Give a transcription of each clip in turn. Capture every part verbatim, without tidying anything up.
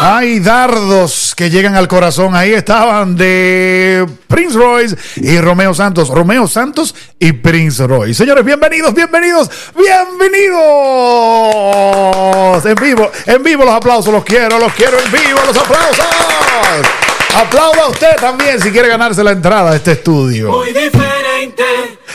Hay dardos que llegan al corazón. Ahí estaban de Prince Royce y Romeo Santos. Romeo Santos y Prince Royce. Señores, bienvenidos, bienvenidos, bienvenidos. En vivo, en vivo los aplausos. Los quiero, los quiero en vivo, los aplausos. Aplauda usted también si quiere ganarse la entrada a este estudio. Muy diferente.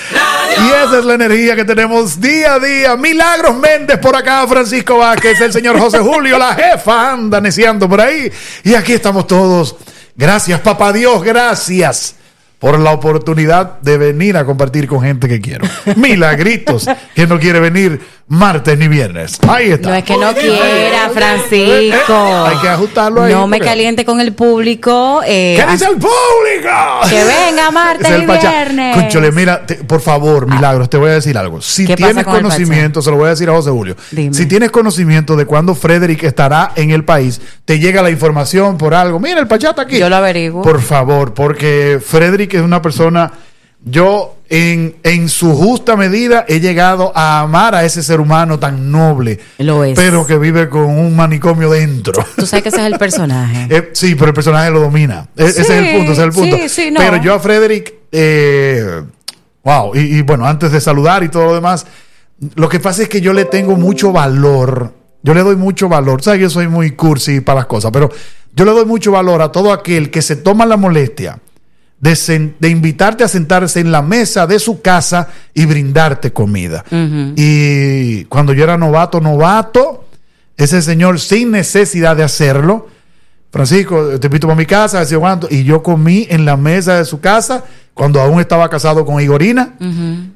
Y esa es la energía que tenemos día a día. Milagros Méndez por acá, Francisco Vázquez, el señor José Julio, la jefa anda neciando por ahí. Y aquí estamos todos. Gracias, papá Dios, gracias por la oportunidad de venir a compartir con gente que quiero. Milagritos, que no quiere venir martes ni viernes. Ahí está. No es que no quiera, Francisco. Hay que ajustarlo ahí. No me caliente con el público. Eh, ¿Qué dice el público? Que venga martes y viernes. Cónchale, mira, te, por favor, Milagros, te voy a decir algo. Si tienes conocimiento, se lo voy a decir a José Julio. Dime. Si tienes conocimiento de cuándo Frederick estará en el país, te llega la información por algo. Mira, el Pachá está aquí. Yo lo averiguo. Por favor, porque Frederick es una persona... Yo, en, en su justa medida, he llegado a amar a ese ser humano tan noble. Lo es. Pero que vive con un manicomio dentro. Tú sabes que ese es el personaje. eh, sí, pero el personaje lo domina. E- Sí, ese es el punto, ese es el punto. sí, sí, no. Pero yo a Frederick, eh, wow, y, y bueno, antes de saludar y todo lo demás, lo que pasa es que yo le tengo mucho valor. Yo le doy mucho valor. Sabes que yo soy muy cursi para las cosas, pero yo le doy mucho valor a todo aquel que se toma la molestia De, sen, de invitarte a sentarse en la mesa de su casa y brindarte comida. Uh-huh. Y cuando yo era novato, novato, ese señor sin necesidad de hacerlo, Francisco, te invito para mi casa, decía cuánto, y yo comí en la mesa de su casa cuando aún estaba casado con Igorina. Uh-huh.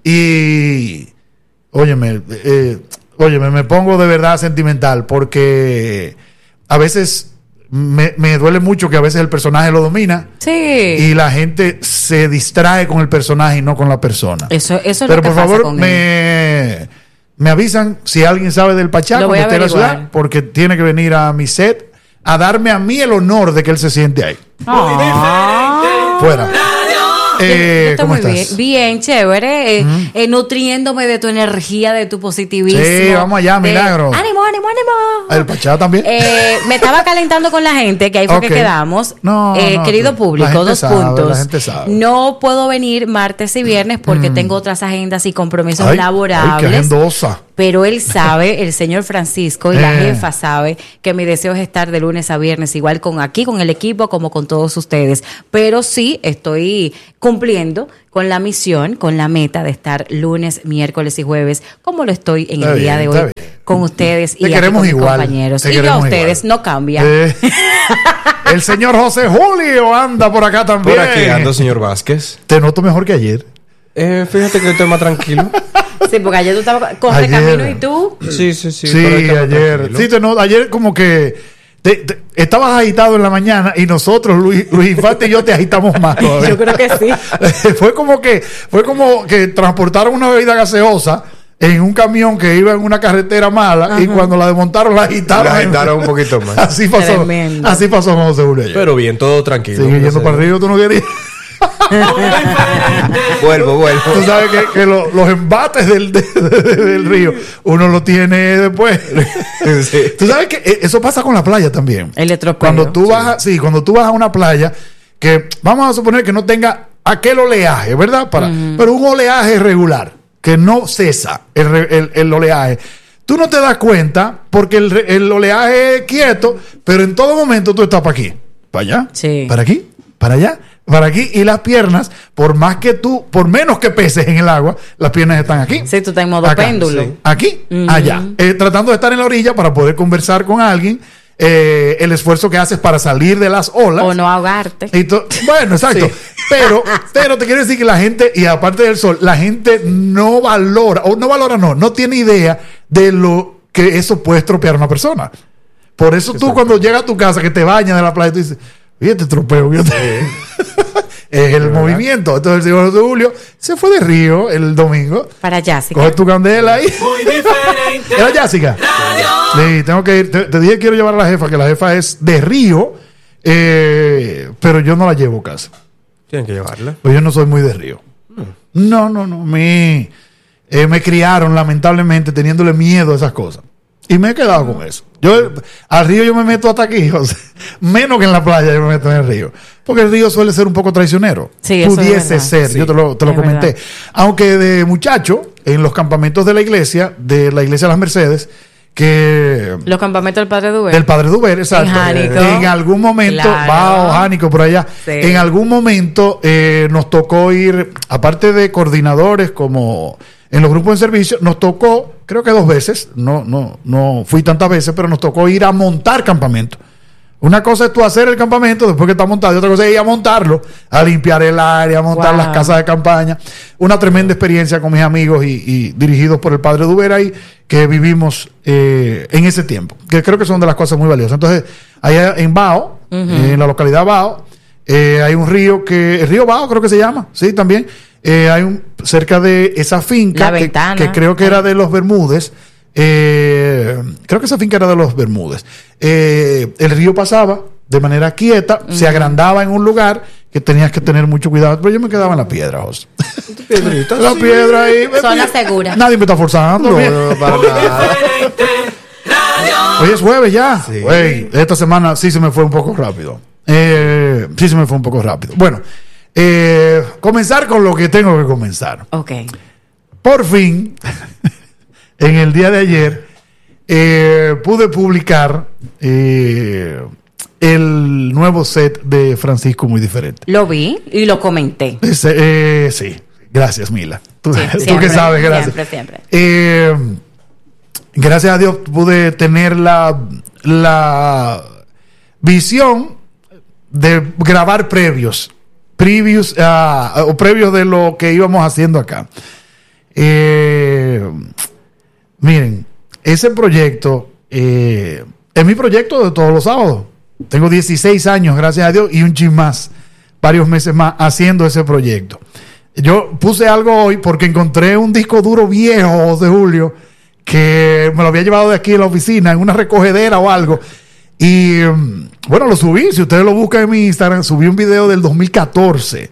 Y óyeme, eh, óyeme, me pongo de verdad sentimental porque a veces... Me, me duele mucho que a veces el personaje lo domina. Sí. Y la gente se distrae con el personaje y no con la persona. Eso, eso es Pero lo que por pasa favor, con me, él. me avisan si alguien sabe del Pachá cuando esté en la ciudad, porque tiene que venir a mi set a darme a mí el honor de que él se siente ahí. Ah. Fuera. Eh, ¿Cómo estás? Bien, bien, chévere. Eh, uh-huh. eh, nutriéndome de tu energía, de tu positivismo. Sí, vamos allá, de... Milagro. ¡Ánimo, ánimo, ánimo! El Pachá también. Eh, me estaba calentando con la gente, que ahí fue okay. que quedamos. No, eh, no, querido público, dos sabe, puntos. La gente sabe. No puedo venir martes y viernes porque mm. tengo otras agendas y compromisos ay, laborables. Ay, qué agendosa. Pero él sabe, el señor Francisco y eh. la jefa sabe que mi deseo es estar de lunes a viernes, igual con aquí, con el equipo, como con todos ustedes. Pero sí estoy cumpliendo con la misión, con la meta de estar lunes, miércoles y jueves, como lo estoy en el día de hoy con ustedes y aquí con mis compañeros. Y yo a ustedes, igual. No cambia. Eh. El señor José Julio anda por acá también. Por aquí ando, señor Vázquez. Te noto mejor que ayer. Eh, fíjate que estoy más tranquilo. Sí, porque ayer tú estabas corre camino y tú. Sí, sí, sí. Sí, ayer. Sí, te no, ayer como que te, te, estabas agitado en la mañana y nosotros, Luis, Luis Infante y yo, te agitamos más todavía. Yo creo que sí. fue como que fue como que transportaron una bebida gaseosa en un camión que iba en una carretera mala. Ajá. Y cuando la desmontaron la agitaron. La agitaron un poquito más. Así pasó. Tremendo. Así pasó con José Julio ayer. Pero bien, todo tranquilo. Sigue yendo para arriba, tú no querías. vuelvo, vuelvo. Tú sabes que, que lo, los embates del, de, de, del río uno lo tiene después. Sí. Tú sabes que eso pasa con la playa también. El cuando tú vas, sí. sí, cuando tú vas a una playa que vamos a suponer que no tenga aquel oleaje, ¿verdad? Para, uh-huh. Pero un oleaje regular que no cesa el, el, el oleaje. Tú no te das cuenta porque el, el oleaje es quieto, pero en todo momento tú estás para aquí, para allá, sí. para aquí, para allá. Para aquí, y las piernas, por más que tú, por menos que peses en el agua, las piernas están aquí. Sí, tú estás en modo acá, péndulo. Sí. Aquí, uh-huh. allá. Eh, tratando de estar en la orilla para poder conversar con alguien. Eh, el esfuerzo que haces para salir de las olas. O no ahogarte. Y to- bueno, exacto. Sí. Pero, pero te quiero decir que la gente, y aparte del sol, la gente no valora, o no valora, no, no tiene idea de lo que eso puede estropear a una persona. Por eso tú, cuando llegas a tu casa, que te bañas de la playa, tú dices, oye, te tropeo, fíjate. Es el movimiento. Entonces el señor José Julio se fue de Río el domingo. Para Jessica. Coge tu candela ahí. Muy diferente. ¿Era Jessica? Sí, tengo que ir. Te, te dije que quiero llevar a la jefa, que la jefa es de Río, eh, pero yo no la llevo a casa. Tienen que llevarla. Pues yo no soy muy de Río. Hmm. No, no, no. Me, eh, me criaron, lamentablemente, teniéndole miedo a esas cosas. Y me he quedado con eso. Yo al río yo me meto hasta aquí, José. Menos que en la playa yo me meto en el río. Porque el río suele ser un poco traicionero. Sí, eso es Pudiese verdad. ser, Sí, yo te lo, te lo es comenté. verdad. Aunque de muchacho, en los campamentos de la iglesia, de la iglesia de las Mercedes, que Los campamentos del Padre Duber. del Padre Duber, exacto. En Jánico. En algún momento, Claro. Bao, Jánico, por allá. Sí. En algún momento eh, nos tocó ir, aparte de coordinadores como en los grupos de servicio, nos tocó, creo que dos veces, no, no, no fui tantas veces, pero nos tocó ir a montar campamento. Una cosa es tú hacer el campamento después que está montado, y otra cosa es ir a montarlo, a limpiar el área, a montar Wow. las casas de campaña. Una tremenda experiencia con mis amigos y, y dirigidos por el Padre Duber ahí, que vivimos eh, en ese tiempo, que creo que son de las cosas muy valiosas. Entonces, allá en Bao, Ujú. en la localidad Bao, eh, hay un río que, el río Bao creo que se llama, sí, también. Eh, hay un, cerca de esa finca, La que, Ventana. que creo que era de los Bermúdez. Eh, creo que esa finca era de los Bermúdez. Eh, el río pasaba de manera quieta, se agrandaba en un lugar que tenías que tener mucho cuidado. Pero yo me quedaba en la piedra, José. Piedrita, La sí. piedra ahí. Zona segura. Nadie me está forzando. No, Bien. no, no, para nada. Diferente radio. Hoy es jueves ya. Sí. Güey, esta semana sí se me fue un poco rápido. Eh, sí se me fue un poco rápido. Bueno, eh, comenzar con lo que tengo que comenzar. Ok. Por fin, en el día de ayer, eh, pude publicar eh, el nuevo set de Francisco Muy Diferente. Lo vi y lo comenté. Ese, eh, sí, gracias, Mila. Tú, Sí, tú siempre, que sabes, gracias. Siempre, siempre. Eh, gracias a Dios pude tener la, la visión de grabar previos, previos ah, o previos de lo que íbamos haciendo acá. Eh, miren, ese proyecto eh, es mi proyecto de todos los sábados. Tengo dieciséis años, gracias a Dios, y un chin más, varios meses más haciendo ese proyecto. Yo puse algo hoy porque encontré un disco duro viejo de Julio que me lo había llevado de aquí a la oficina en una recogedera o algo. Y um, bueno, lo subí. Si ustedes lo buscan en mi Instagram, subí un video del dos mil catorce.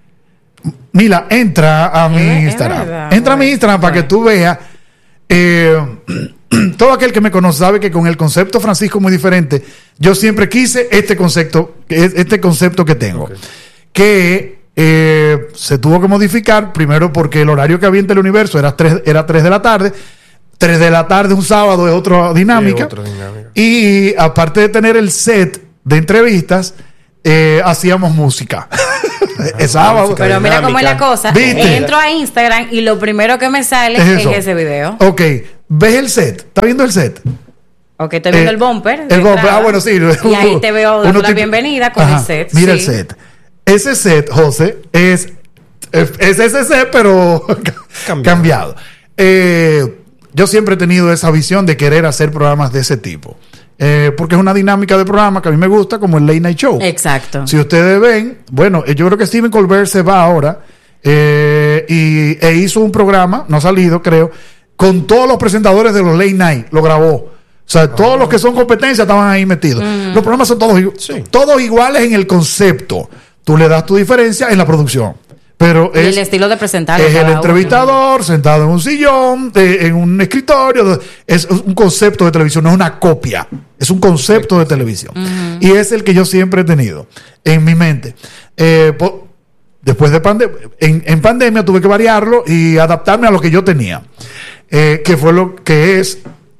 Mira, entra a mi Eh, es Instagram. verdad, entra a mi bueno, Instagram para que bueno. tú veas. Eh, todo aquel que me conoce sabe que con el concepto Francisco Muy Diferente, yo siempre quise este concepto, este concepto que tengo. Ok. Que eh, se tuvo que modificar, primero porque el horario que había en Teleuniverso era tres, era tres de la tarde. tres de la tarde un sábado es otra dinámica. Es otra dinámica. Y aparte de tener el set de entrevistas, eh, hacíamos música. Es sábado. música. Pero mira dinámica. cómo es la cosa. ¿Viste? Entro a Instagram y lo primero que me sale Es es, eso. ese video. Ok, ¿ves el set? ¿Estás viendo el set? Ok, estoy viendo Eh, el bumper. de El bumper, entrada. ah, bueno, sí. Y ahí te veo dando Uno la tipo- bienvenida con Ajá, el set. Mira sí. el set. Ese set, José, es, es, es ese set, pero cambiado. Cambiado. Eh, yo siempre he tenido esa visión de querer hacer programas de ese tipo. Eh, porque es una dinámica de programa que a mí me gusta, como el Late Night Show. Exacto. Si ustedes ven, bueno, eh, yo creo que Stephen Colbert se va ahora eh, y, e hizo un programa, no ha salido, creo, con todos los presentadores de los Late Night, lo grabó. O sea, todos los que son competencia estaban ahí metidos. Los programas son todos, igu- Sí. todos iguales en el concepto. Tú le das tu diferencia en la producción. Pero Y es, el estilo de presentar. es el cada uno. entrevistador sentado en un sillón, eh, en un escritorio. Es un concepto de televisión, no es una copia. Es un concepto de televisión. Y es el que yo siempre he tenido en mi mente. Eh, po- después de pandemia, en, en pandemia tuve que variarlo y adaptarme a lo que yo tenía. Eh, que fue lo que es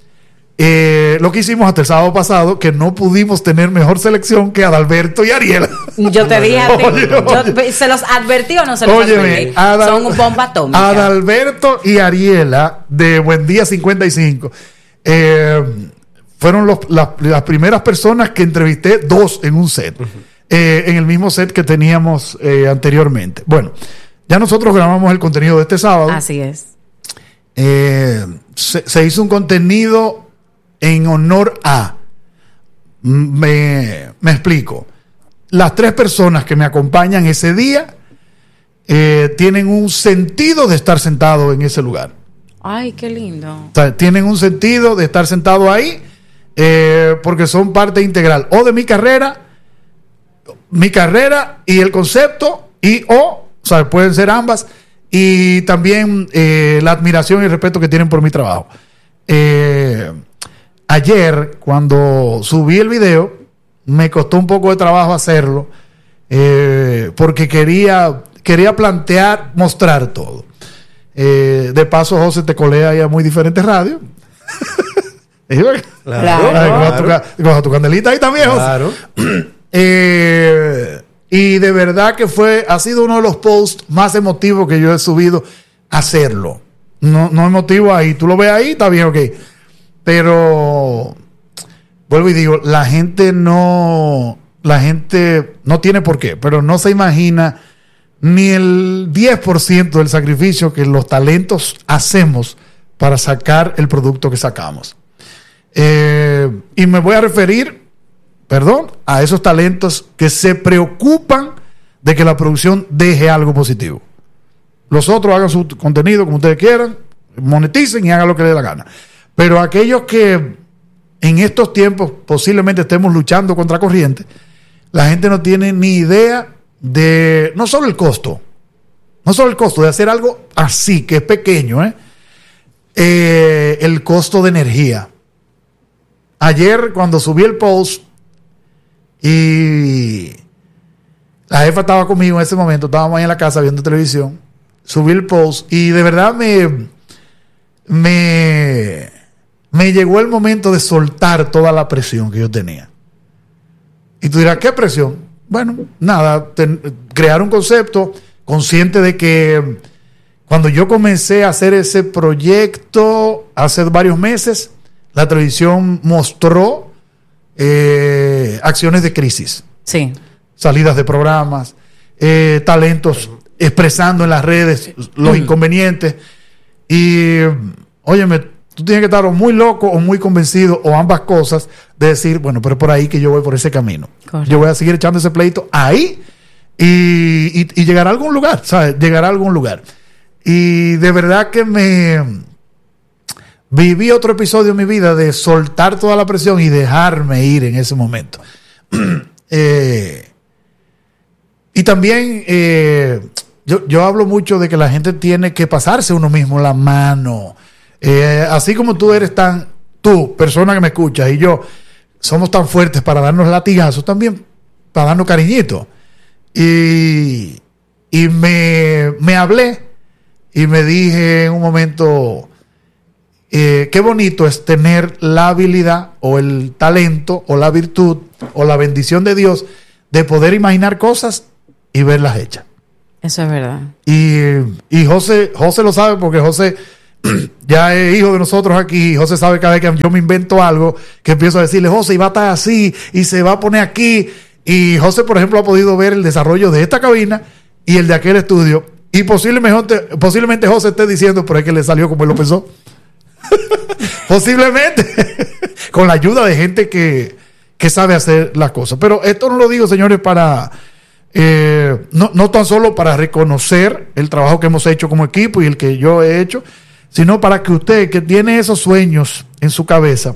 eh, lo que hicimos hasta el sábado pasado, que no pudimos tener mejor selección que Adalberto y Ariela. Yo te dije a ti. Oye, yo- oye. ¿Se los advertí o no se los Óyeme, advertí? Adal- Son bomba atómica. Adalberto y Ariela de Buen Día cincuenta y cinco eh, fueron los- las, las primeras personas que entrevisté, dos en un set, eh, en el mismo set que teníamos eh, anteriormente. Bueno, ya nosotros grabamos el contenido de este sábado. Así es. Eh, se, se hizo un contenido en honor a. Me, me explico. Las tres personas que me acompañan ese día eh, tienen un sentido de estar sentado en ese lugar. Ay, qué lindo. O sea, tienen un sentido de estar sentado ahí eh, porque son parte integral o de mi carrera, mi carrera y el concepto, y o, o sea, pueden ser ambas, y también eh, la admiración y el respeto que tienen por mi trabajo. Eh, ayer, cuando subí el video, me costó un poco de trabajo hacerlo, eh, porque quería, quería plantear, mostrar todo. Eh, de paso, José, te colea ahí a muy diferentes radios. Claro. Claro. Coja tu, ca- coja tu candelita ahí también, José. Claro. Eh, y de verdad que fue, ha sido uno de los posts más emotivos que yo he subido, hacerlo. No, no emotivo ahí, tú lo ves ahí, está bien, ok. Pero vuelvo y digo, la gente no, la gente no tiene por qué, pero no se imagina ni el diez por ciento del sacrificio que los talentos hacemos para sacar el producto que sacamos. Eh, y me voy a referir, perdón, a esos talentos que se preocupan de que la producción deje algo positivo. Los otros hagan su contenido como ustedes quieran, moneticen y hagan lo que les dé la gana. Pero aquellos que en estos tiempos posiblemente estemos luchando contra corriente, la gente no tiene ni idea de, no solo el costo, no solo el costo de hacer algo así, que es pequeño, ¿eh? Eh, el costo de energía. Ayer cuando subí el post y la jefa estaba conmigo en ese momento, estábamos ahí en la casa viendo televisión, subí el post y de verdad me me me llegó el momento de soltar toda la presión que yo tenía. Y tú dirás, ¿qué presión? Bueno, nada, ten, crear un concepto consciente de que cuando yo comencé a hacer ese proyecto hace varios meses, la televisión mostró eh, acciones de crisis. Sí. Salidas de programas, eh, talentos expresando en las redes los inconvenientes. Y, óyeme, tú tienes que estar o muy loco o muy convencido, o ambas cosas, de decir, bueno, pero es por ahí que yo voy por ese camino. Correcto. Yo voy a seguir echando ese pleito ahí y, y, y llegar a algún lugar, ¿sabes? Llegar a algún lugar. Y de verdad que me viví otro episodio en mi vida de soltar toda la presión y dejarme ir en ese momento. eh, y también eh, yo, yo hablo mucho de que la gente tiene que pasarse uno mismo la mano. Eh, así como tú eres tan, tú, persona que me escuchas, y yo, somos tan fuertes para darnos latigazos, también para darnos cariñitos. Y, y me, me hablé y me dije en un momento, eh, qué bonito es tener la habilidad o el talento o la virtud o la bendición de Dios de poder imaginar cosas y verlas hechas. Eso es verdad. Y, y José, José lo sabe porque José ya es hijo de nosotros aquí. José sabe cada vez que yo me invento algo, que empiezo a decirle, José, y va a estar así, y se va a poner aquí. Y José, por ejemplo, ha podido ver el desarrollo de esta cabina y el de aquel estudio. Y posiblemente, posiblemente José esté diciendo, pero es que le salió como él lo pensó. Posiblemente. Con la ayuda de gente que, que sabe hacer las cosas. Pero esto no lo digo, señores, para... Eh, no, no tan solo para reconocer el trabajo que hemos hecho como equipo y el que yo he hecho, sino para que usted, que tiene esos sueños en su cabeza,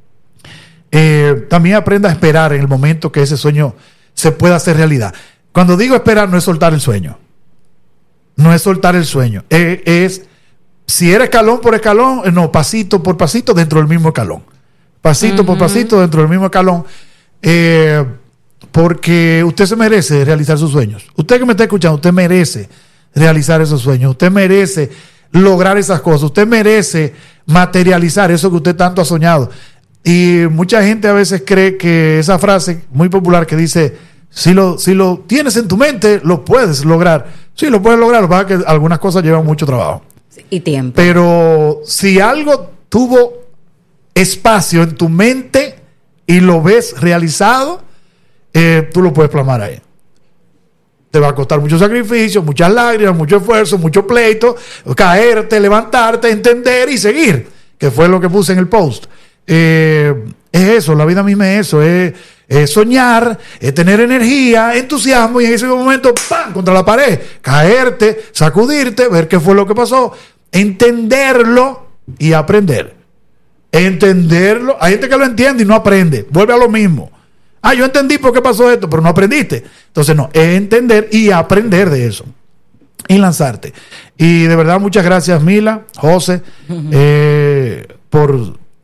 eh, también aprenda a esperar en el momento que ese sueño se pueda hacer realidad. Cuando digo esperar, no es soltar el sueño. No es soltar el sueño. Eh, es, si era escalón por escalón, eh, no, pasito por pasito dentro del mismo escalón. Pasito uh-huh. por pasito dentro del mismo escalón. Eh, porque usted se merece realizar sus sueños. Usted que me está escuchando, usted merece realizar esos sueños. Usted merece lograr esas cosas. Usted merece materializar eso que usted tanto ha soñado. Y mucha gente a veces cree que esa frase muy popular que dice, si lo, si lo tienes en tu mente, lo puedes lograr. Sí, lo puedes lograr. Lo que pasa es que algunas cosas llevan mucho trabajo. Y tiempo. Pero si algo tuvo espacio en tu mente y lo ves realizado, eh, tú lo puedes plasmar ahí. Te va a costar mucho sacrificio, muchas lágrimas, mucho esfuerzo, mucho pleito, caerte, levantarte, entender y seguir, que fue lo que puse en el post. Eh, es eso, la vida misma es eso, es, es soñar, es tener energía, entusiasmo y en ese momento, ¡pam!, contra la pared, caerte, sacudirte, ver qué fue lo que pasó, entenderlo y aprender. Entenderlo, hay gente que lo entiende y no aprende, vuelve a lo mismo. Ah, yo entendí por qué pasó esto, pero no aprendiste. Entonces, no, es entender y aprender de eso. Y lanzarte. Y de verdad, muchas gracias, Mila, José, uh-huh. eh, por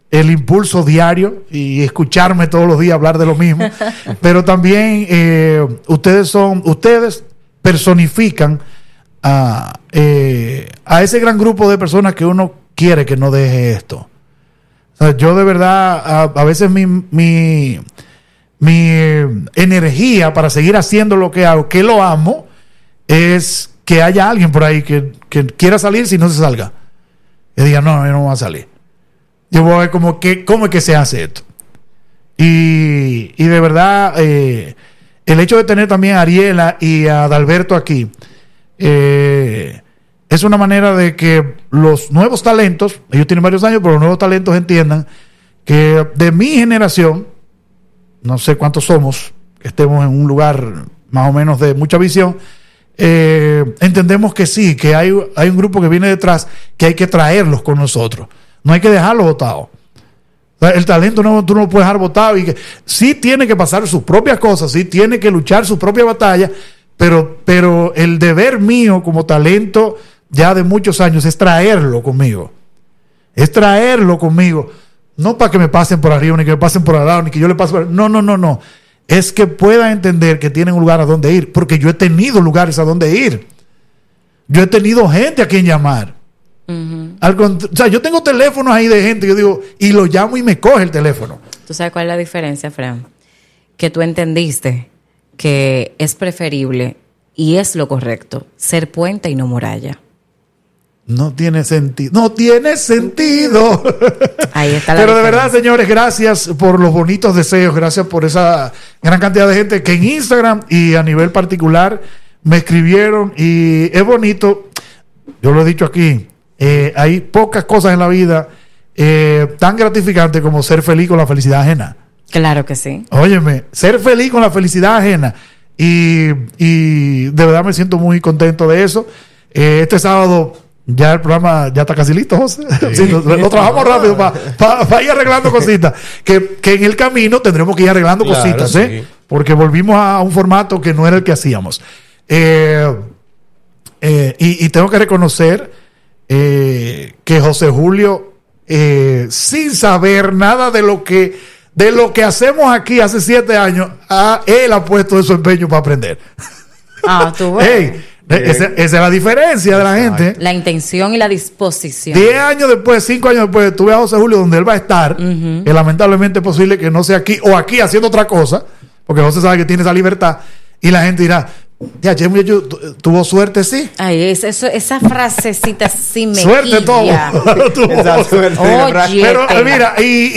el impulso diario y escucharme todos los días hablar de lo mismo, pero también eh, ustedes son, ustedes personifican a, eh, a ese gran grupo de personas que uno quiere que no deje esto. O sea, yo de verdad, a, a veces mi, mi, mi energía para seguir haciendo lo que hago, que lo amo, es que haya alguien por ahí que, que quiera salir si no se salga. Y diga, no, yo no voy a salir. Yo voy a ver cómo, que, cómo es que se hace esto. Y, y de verdad, eh, el hecho de tener también a Ariela y a Adalberto aquí, eh, es una manera de que los nuevos talentos, ellos tienen varios años, pero los nuevos talentos entiendan que de mi generación, no sé cuántos somos, que estemos en un lugar más o menos de mucha visión, eh, entendemos que sí, que hay, hay un grupo que viene detrás, que hay que traerlos con nosotros. No hay que dejarlo botado. El talento no, tú no lo puedes dejar botado, y que sí tiene que pasar sus propias cosas, sí tiene que luchar su propia batalla, pero, pero el deber mío como talento ya de muchos años es traerlo conmigo. Es traerlo conmigo. No para que me pasen por arriba, ni que me pasen por al lado, ni que yo le pase por... No, no, no, no. Es que pueda entender que tienen un lugar a donde ir, porque yo he tenido lugares a donde ir. Yo he tenido gente a quien llamar. Uh-huh. Al cont- o sea, yo tengo teléfonos ahí de gente, yo digo, y lo llamo y me coge el teléfono. ¿Tú sabes cuál es la diferencia, Fran? Que tú entendiste que es preferible y es lo correcto ser puente y no muralla. No tiene sentido. No tiene sentido. Ahí está la Pero de diferencia. verdad, señores, gracias por los bonitos deseos. Gracias por esa gran cantidad de gente que en Instagram y a nivel particular me escribieron. Y es bonito. Yo lo he dicho aquí. Eh, hay pocas cosas en la vida eh, tan gratificantes como ser feliz con la felicidad ajena. Claro que sí. Óyeme, ser feliz con la felicidad ajena. Y, y de verdad me siento muy contento de eso. Eh, este sábado ya el programa ya está casi listo, José. Sí, lo, lo trabajamos rápido para pa, pa ir arreglando cositas. Que, que en el camino tendremos que ir arreglando claro, cositas, ¿eh? Sí. Porque volvimos a un formato que no era el que hacíamos. Eh, eh, y, y tengo que reconocer eh, que José Julio, eh, sin saber nada de lo que de lo que hacemos aquí hace siete años, a, él ha puesto de su empeño para aprender. Ah, tú ves. Hey, esa, esa es la diferencia de la gente. La intención y la disposición. Diez años después, cinco años después, tú ves a José Julio donde él va a estar, uh-huh. que lamentablemente es posible que no sea aquí o aquí haciendo otra cosa, porque José sabe que tiene esa libertad, y la gente dirá, ya, che, muchacho, tuvo suerte, sí. Ay, es, eso, esa frasecita sí me suerte todo. Oye, pero mira, y,